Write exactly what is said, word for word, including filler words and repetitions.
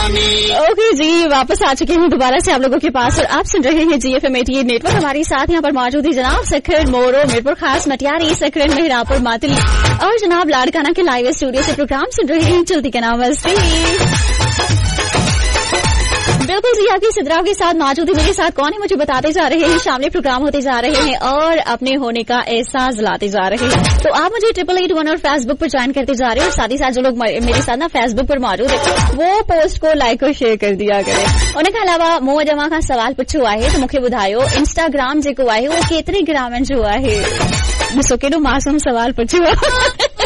Okay जी, वापस आ चुके हैं दोबारा से आप लोगों के पास और आप सुन रहे हैं जी F M eighty eight network. हमारे साथ यहाँ पर मौजूद है जनाब सखर मोरो, मीरपुर खास, मटियारी, सकरन, मेहरापुर, मातली और जनाब लाड़काना के लाइव स्टूडियो से प्रोग्राम सुन रहे हैं चलती का नाम बिल्कुल जी। आपकी सिद्राव के साथ मौजूद है, मेरे साथ कौन है मुझे बताते जा रहे हैं, शामिल प्रोग्राम होते जा रहे हैं और अपने होने का एहसास दिलाते जा रहे हैं। तो आप मुझे ट्रिपल एट वन और फेसबुक पर ज्वाइन करते जा रहे हैं और साथ ही साथ जो लोग मेरे साथ ना फेसबुक पर मौजूद है वो पोस्ट को लाइक और शेयर कर दिया करें। उन खां अलावा मूं जमा खां सवाल पुछो आहे तो मूंखे ॿुधायो इंस्टाग्राम जेको आहे उहो केतिरे ग्रामनि जो आहे। ॾिसो केॾो मासूम सवाल पुछियो आहे।